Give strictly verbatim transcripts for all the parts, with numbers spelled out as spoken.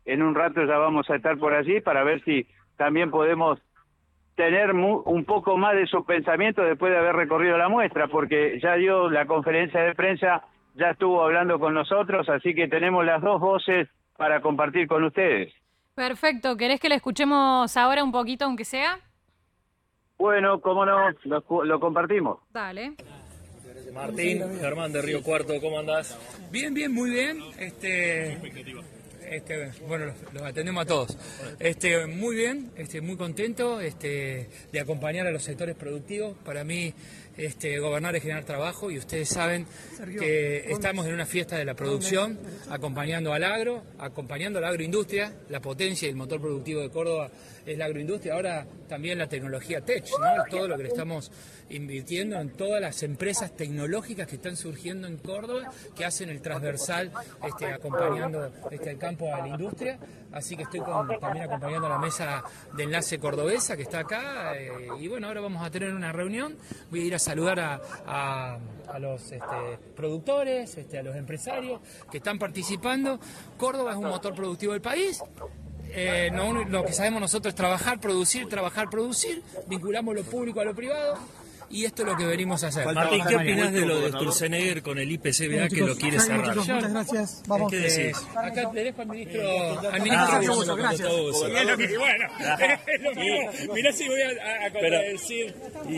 en un rato ya vamos a estar por allí para ver si también podemos tener mu un poco más de sus pensamientos después de haber recorrido la muestra, porque ya dio la conferencia de prensa, ya estuvo hablando con nosotros, así que tenemos las dos voces para compartir con ustedes. Perfecto, ¿querés que le escuchemos ahora un poquito, aunque sea? Bueno, cómo no, lo, lo compartimos. Dale. Martín, Germán de Río Cuarto, ¿cómo andás? Bien, bien, muy bien. Este, este, bueno, los, los atendemos a todos. Este, muy bien, este, muy contento este, de acompañar a los sectores productivos. Para mí, este, gobernar es generar trabajo y ustedes saben que estamos en una fiesta de la producción, acompañando al agro, acompañando a la agroindustria, la potencia y el motor productivo de Córdoba es la agroindustria, ahora también la tecnología tech, ¿no? Todo lo que le estamos invirtiendo en todas las empresas tecnológicas que están surgiendo en Córdoba, que hacen el transversal este, acompañando este, el campo a la industria. Así que estoy con, también acompañando a la mesa de enlace cordobesa que está acá. Eh, y bueno, ahora vamos a tener una reunión. Voy a ir a saludar a, a, a los este, productores, este, a los empresarios que están participando. Córdoba es un motor productivo del país. Eh, no, lo que sabemos nosotros es trabajar, producir, trabajar, producir. Vinculamos lo público a lo privado. Y esto es lo que venimos a hacer. Martín, ¿qué opinás de lo de Sturzenegger con el I P C B A que lo quiere cerrar? Muchas gracias. Vamos. ¿Qué decís? Acá le dejo al ministro. Al ministro Uso, gracias. Es lo que, bueno, es lo que, mirá si voy a, a contradecir.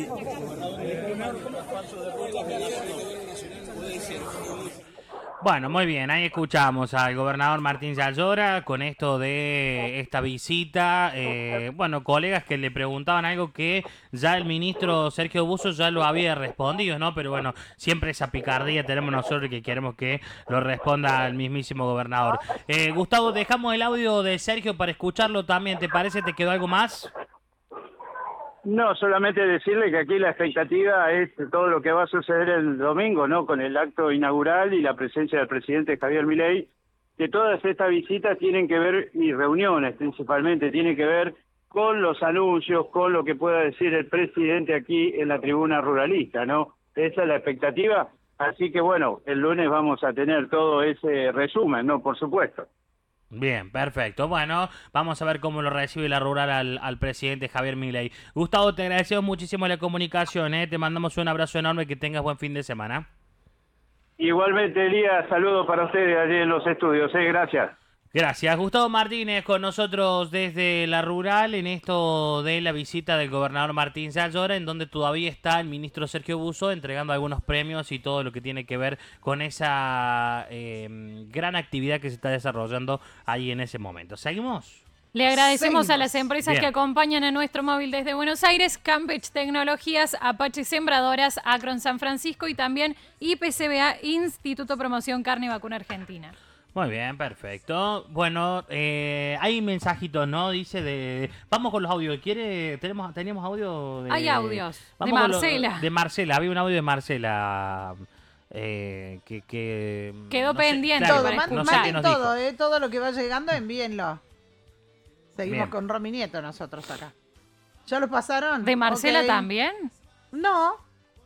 Bueno, muy bien, ahí escuchamos al gobernador Martín Yayora con esto de esta visita. Eh, bueno, colegas que le preguntaban algo que ya el ministro Sergio Busso ya lo había respondido, ¿no? Pero bueno, siempre esa picardía tenemos nosotros que queremos que lo responda el mismísimo gobernador. Eh, Gustavo, dejamos el audio de Sergio para escucharlo también. ¿Te parece? ¿Te quedó algo más? No, solamente decirle que aquí la expectativa es todo lo que va a suceder el domingo, ¿no? Con el acto inaugural y la presencia del presidente Javier Milei, que todas estas visitas tienen que ver, y reuniones principalmente, tienen que ver con los anuncios, con lo que pueda decir el presidente aquí en la tribuna ruralista, ¿no? Esa es la expectativa, así que bueno, el lunes vamos a tener todo ese resumen, ¿no? Por supuesto. Bien, perfecto. Bueno, vamos a ver cómo lo recibe la rural al, al presidente Javier Milei. Gustavo, te agradecemos muchísimo la comunicación, ¿eh? Te mandamos un abrazo enorme, que tengas buen fin de semana. Igualmente, Elías, saludos para ustedes allí en los estudios, ¿eh? Gracias. Gracias. Gustavo Martínez con nosotros desde la rural en esto de la visita del gobernador Martín Yayora, en donde todavía está el ministro Sergio Busso entregando algunos premios y todo lo que tiene que ver con esa eh, gran actividad que se está desarrollando ahí en ese momento. ¿Seguimos? Le agradecemos Seguimos. a las empresas Bien. que acompañan a nuestro móvil desde Buenos Aires, Campech Tecnologías, Apache Sembradoras, Acron San Francisco y también I P C B A, Instituto Promoción Carne y Vacuna Argentina. Muy bien, perfecto. Bueno, eh, hay mensajitos, ¿no? Dice de... Vamos con los audios. ¿Quiere? ¿Tenemos, ¿Teníamos audio? De... Hay audios. Vamos de con lo- Marcela. de Marcela. Había un audio de Marcela. Eh, que, que... Quedó no sé, pendiente claro, Todo, para man- no sé escuchar. qué manden nos todo, dijo. eh, todo lo que va llegando, envíenlo. Seguimos Bien. con Romy Nieto nosotros acá. ¿Ya lo pasaron? ¿De Marcela Ok. también? No,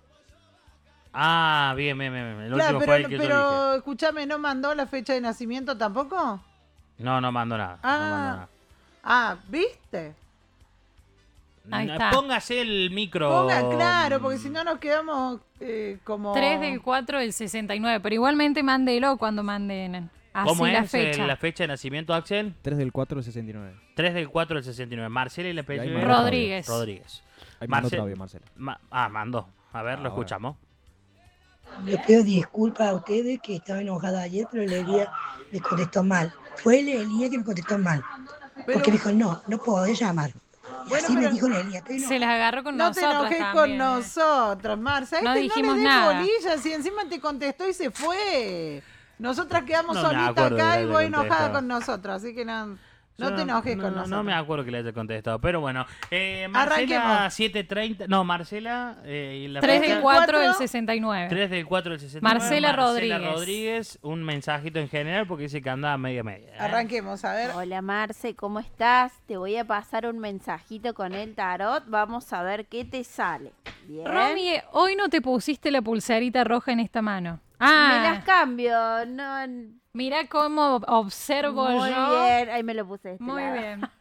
Ah, bien, bien, bien. bien. El claro, último pero, fue el que yo pero escúchame, ¿no mandó la fecha de nacimiento tampoco? dije. No, no mando nada. Ah. No mando nada. Ah, ¿viste? Ahí Mm, está. Póngase el micro. Ponga claro, porque si no nos quedamos eh, como... tres del cuatro del sesenta y nueve, pero igualmente mándelo cuando manden así ¿Cómo la es eh, fecha. la fecha de nacimiento, Axel? tres del cuatro del sesenta y nueve. tres del cuatro del sesenta y nueve. Marcela y la Y ahí apellido mandó es- Rodríguez. Rodríguez. Ahí mandó Marce- otro audio, Marcela. Ma- ah, mandó. A ver, lo Ahora. escuchamos. Les pido disculpas a ustedes que estaba enojada ayer, pero Lelia me contestó mal. Fue Lelia que me contestó mal. Pero- Porque me dijo, no, no podés llamar. Y Bueno, así me pero- dijo Lelia. estoy Se enojada. las agarró con No te nosotras enojes también, con eh. nosotros, Marcia. No Este dijimos no le des nada. bolillas y encima te contestó y se fue. Nosotras quedamos No me solitas acuerdo que acá le y haya vos enojada contestado. con nosotros, así que no, no Yo te enojes no, con no, nosotros. No me acuerdo que le haya contestado, pero bueno. Eh, Marcela Arranquemos. siete treinta. No, Marcela. Eh, y la tres fecha- del cuatro del cuatro. sesenta y nueve. tres del cuatro del sesenta y nueve. Marcela Rodríguez. Rodríguez. Un mensajito en general porque dice que andaba media media. ¿eh? Arranquemos, a ver. Hola Marce, ¿cómo estás? Te voy a pasar un mensajito con el tarot. Vamos a ver qué te sale. Bien. Romy, hoy no te pusiste la pulserita roja en esta mano. Ah, Me las cambio. No, mira cómo observo muy yo. bien. Ahí me lo puse. de este Muy lado. bien.